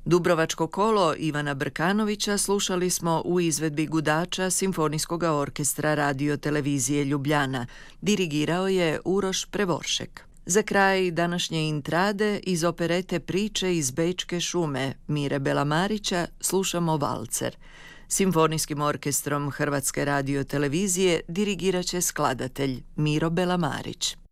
Dubrovačko kolo Ivana Brkanovića slušali smo u izvedbi gudača Simfonijskog orkestra Radio Televizije Ljubljana. Dirigirao je Uroš Prevoršek. Za kraj današnje intrade iz operete Priče iz Bečke šume Mire Belamarića slušamo valcer. Simfonijskim orkestrom Hrvatske radio televizije dirigirat će skladatelj Miro Belamarić.